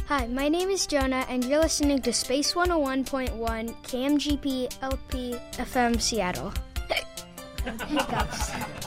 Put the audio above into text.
Hi, my name is Jonah, and you're listening to Space 101.1 KMGP LP FM Seattle. Hiccups.